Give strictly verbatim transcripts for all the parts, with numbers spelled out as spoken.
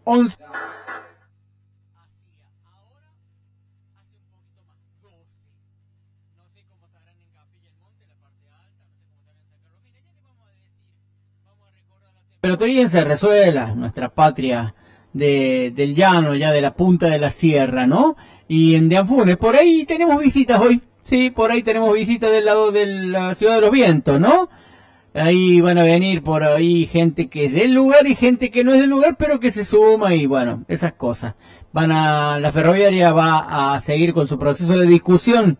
once. Pero todavía en Cerrezuela, nuestra patria de, del llano, ya de la punta de la sierra, ¿no? Y en Deanfunes, por ahí tenemos visitas hoy. Sí, por ahí tenemos visitas del lado de la Ciudad de los Vientos, ¿no? Ahí van a venir por ahí gente que es del lugar y gente que no es del lugar, pero que se suma y bueno, esas cosas. Van a, la ferroviaria va a seguir con su proceso de discusión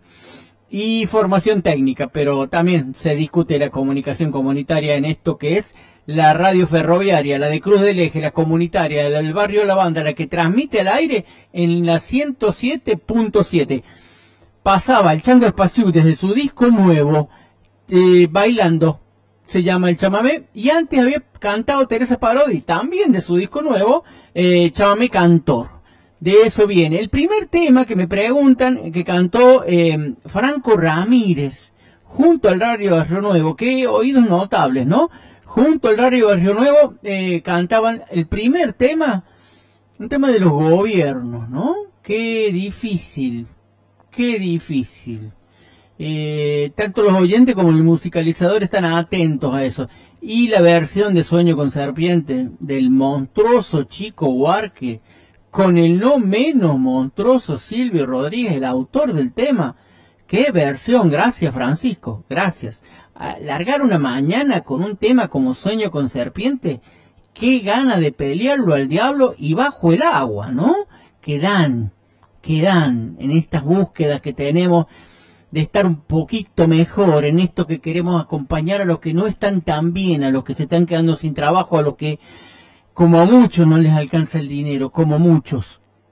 y formación técnica, pero también se discute la comunicación comunitaria en esto que es la radio ferroviaria, la de Cruz del Eje, la comunitaria, la del barrio La Banda, la que transmite al aire en la ciento siete punto siete. Pasaba el Chango Espaciú desde su disco nuevo, eh, bailando, se llama El Chamamé, y antes había cantado Teresa Parodi, también de su disco nuevo, eh, Chamamé Cantor. De eso viene. El primer tema que me preguntan, que cantó eh, Franco Ramírez, junto al Radio Barrio Nuevo, que oídos notables, ¿no? Junto al Radio Barrio Nuevo eh, cantaban el primer tema, un tema de los gobiernos, ¿no? Qué difícil, qué difícil. Eh, tanto los oyentes como el musicalizador están atentos a eso. Y la versión de Sueño con Serpiente del monstruoso Chico Huarque, con el no menos monstruoso Silvio Rodríguez, el autor del tema. ¡Qué versión! Gracias, Francisco, gracias. Largar una mañana con un tema como Sueño con Serpiente, qué gana de pelearlo al diablo y bajo el agua, ¿no? Que dan, que dan en estas búsquedas que tenemos de estar un poquito mejor, en esto que queremos acompañar a los que no están tan bien, a los que se están quedando sin trabajo, a los que como a muchos no les alcanza el dinero, como muchos.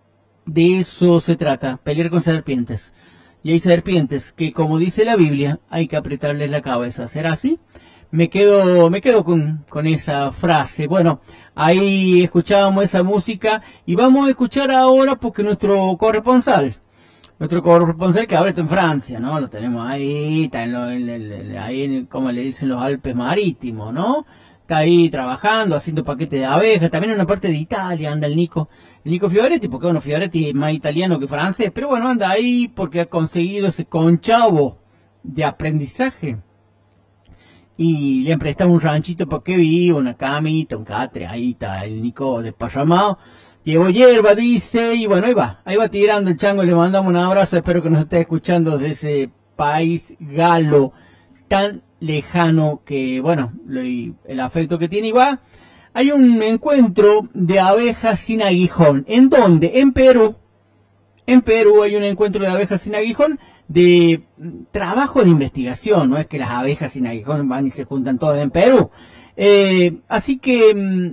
De eso se trata, pelear con serpientes. Y hay serpientes que, como dice la Biblia, hay que apretarles la cabeza. ¿Será así? Me quedo, me quedo con, con esa frase. Bueno, ahí escuchábamos esa música y vamos a escuchar ahora porque nuestro corresponsal, nuestro corresponsal que ahora está en Francia, ¿no? Lo tenemos ahí, está en, lo, en, en, ahí en, como le dicen, los Alpes marítimos, ¿no? Está ahí trabajando, haciendo paquetes de abejas. También en una parte de Italia anda el Nico. El Nico Fioretti, porque bueno, Fioretti es más italiano que francés, pero bueno, anda ahí porque ha conseguido ese conchavo de aprendizaje. Y le han prestado un ranchito para que viva, una camita, un catre, ahí está el Nico desparramado. Llevo hierba, dice, y bueno, ahí va, ahí va tirando el chango, le mandamos un abrazo, espero que nos esté escuchando desde ese país galo tan lejano que, bueno, el afecto que tiene y va. Hay un encuentro de abejas sin aguijón. ¿En dónde? En Perú. En Perú hay un encuentro de abejas sin aguijón de trabajo de investigación. No es que las abejas sin aguijón van y se juntan todas en Perú. Eh, así que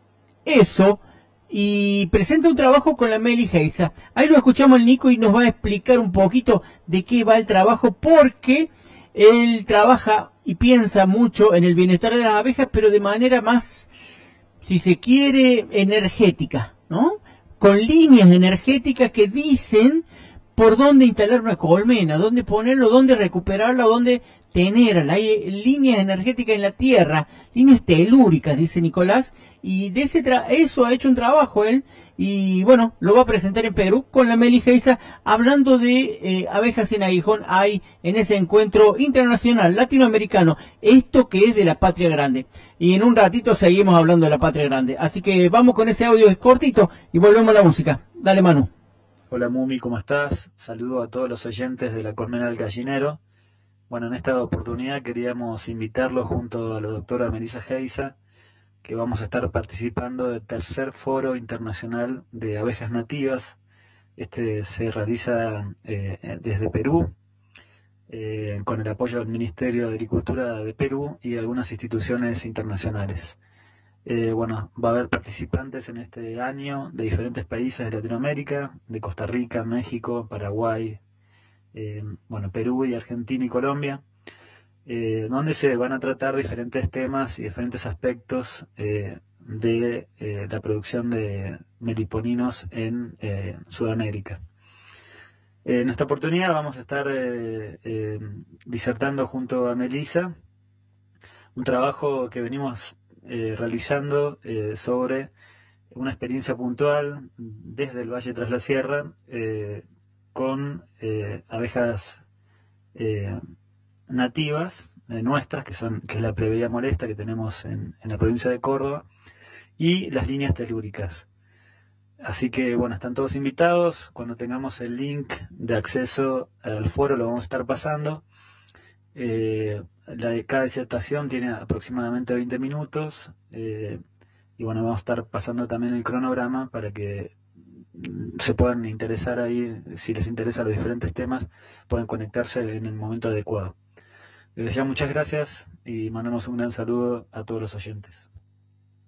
eso. Y presenta un trabajo con la Meli Geisa. Ahí lo escuchamos el Nico y nos va a explicar un poquito de qué va el trabajo, porque él trabaja y piensa mucho en el bienestar de las abejas, pero de manera más, si se quiere, energética, ¿no? Con líneas energéticas que dicen por dónde instalar una colmena, dónde ponerlo, dónde recuperarla, dónde tenerla. Hay líneas energéticas en la tierra, líneas telúricas, dice Nicolás, y de ese tra eso ha hecho un trabajo él, y bueno, lo va a presentar en Perú con la Meli Geisa, hablando de eh, abejas sin aguijón. Hay en ese encuentro internacional latinoamericano, esto que es de la Patria Grande, y en un ratito seguimos hablando de la Patria Grande, así que vamos con ese audio cortito y volvemos a la música. Dale, Manu. Hola Mumi, ¿cómo estás? Saludo a todos los oyentes de la Colmena del Gallinero. Bueno, en esta oportunidad queríamos invitarlos junto a la doctora Melissa Geisa, que vamos a estar participando del tercer foro internacional de abejas nativas. Este se realiza eh, desde Perú, eh, con el apoyo del Ministerio de Agricultura de Perú y algunas instituciones internacionales. Eh, bueno, va a haber participantes en este año de diferentes países de Latinoamérica, de Costa Rica, México, Paraguay, eh, bueno, Perú y Argentina y Colombia, eh, donde se van a tratar diferentes temas y diferentes aspectos eh, de eh, la producción de meliponinos en eh, Sudamérica. Eh, en esta oportunidad vamos a estar eh, eh, disertando junto a Melissa un trabajo que venimos eh, realizando eh, sobre una experiencia puntual desde el Valle tras la Sierra eh, con eh, abejas eh, nativas eh, nuestras, que son que es la plebeya molesta que tenemos en, en la provincia de Córdoba, y las líneas telúricas. Así que bueno, están todos invitados. Cuando tengamos el link de acceso al foro lo vamos a estar pasando. Eh, la de cada disertación tiene aproximadamente veinte minutos eh, y bueno, vamos a estar pasando también el cronograma para que se puedan interesar ahí, si les interesan los diferentes temas, pueden conectarse en el momento adecuado. Desde ya muchas gracias y mandamos un gran saludo a todos los oyentes.